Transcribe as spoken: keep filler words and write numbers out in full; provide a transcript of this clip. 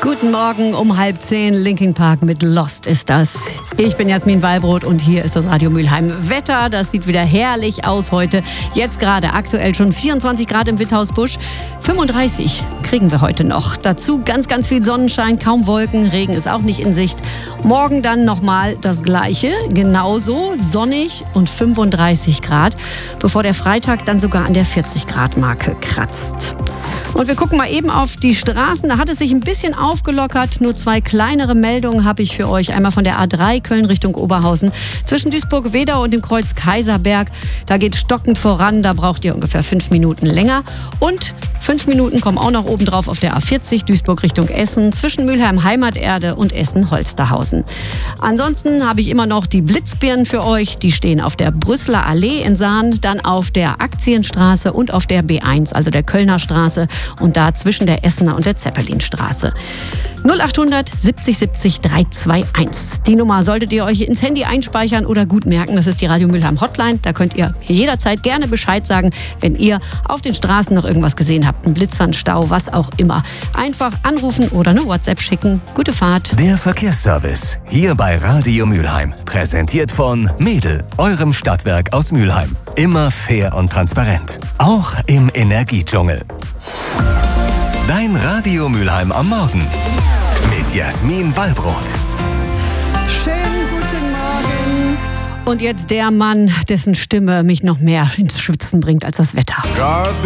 Guten Morgen um halb zehn, Linkin Park mit Lost ist das. Ich bin Jasmin Wallbrot und hier ist das Radio Mülheim. Wetter, das sieht wieder herrlich aus heute. Jetzt gerade aktuell schon vierundzwanzig Grad im Witthausbusch. fünfunddreißig kriegen wir heute noch. Dazu ganz, ganz viel Sonnenschein, kaum Wolken, Regen ist auch nicht in Sicht. Morgen dann nochmal das Gleiche, genauso sonnig und fünfunddreißig Grad, bevor der Freitag dann sogar an der vierzig Grad Marke kratzt. Und wir gucken mal eben auf die Straßen. Da hat es sich ein bisschen aufgelockert. Nur zwei kleinere Meldungen habe ich für euch. Einmal von der A drei Köln Richtung Oberhausen. Zwischen Duisburg-Wedau und dem Kreuz Kaiserberg. Da geht stockend voran. Da braucht ihr ungefähr fünf Minuten länger. Und fünf Minuten kommen auch noch oben drauf auf der A vierzig Duisburg Richtung Essen. Zwischen Mülheim Heimaterde und Essen-Holsterhausen. Ansonsten habe ich immer noch die Blitzbirnen für euch. Die stehen auf der Brüsseler Allee in Sahn. Dann auf der Aktienstraße und auf der B eins, also der Kölner Straße. Und da zwischen der Essener und der Zeppelinstraße. null achthundert siebzig siebzig dreihundertzweiundzwanzig. Die Nummer solltet ihr euch ins Handy einspeichern oder gut merken. Das ist die Radio Mülheim Hotline. Da könnt ihr jederzeit gerne Bescheid sagen, wenn ihr auf den Straßen noch irgendwas gesehen habt. Ein Blitzer, ein Stau, was auch immer. Einfach anrufen oder eine WhatsApp schicken. Gute Fahrt. Der Verkehrsservice hier bei Radio Mülheim. Präsentiert von Mädel, eurem Stadtwerk aus Mülheim. Immer fair und transparent. Auch im Energiedschungel. Dein Radio Mülheim am Morgen mit Jasmin Wallbrot. Schönen guten Morgen. Und jetzt der Mann, dessen Stimme mich noch mehr ins Schwitzen bringt als das Wetter. God.